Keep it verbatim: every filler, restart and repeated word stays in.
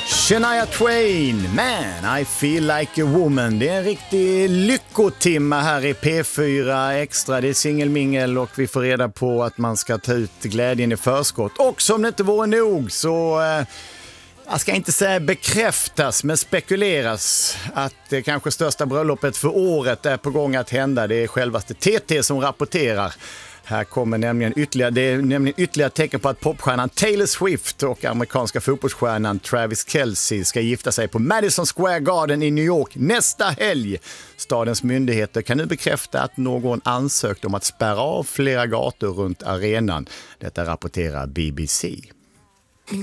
Shania Twain, Man, I feel like a woman. Det är en riktig lyckotimma här i P fyra Extra. Det är singelmingel och vi får reda på att man ska ta ut glädjen i förskott. Och som det inte vore nog så, eh, jag ska inte säga bekräftas, men spekuleras att det kanske största bröllopet för året är på gång att hända. Det är självaste T T som rapporterar. Här kommer nämligen ytterligare, det är nämligen ytterligare tecken på att popstjärnan Taylor Swift och amerikanska fotbollsstjärnan Travis Kelce ska gifta sig på Madison Square Garden i New York nästa helg. Stadens myndigheter kan nu bekräfta att någon ansökt om att spärra av flera gator runt arenan. Detta rapporterar B B C.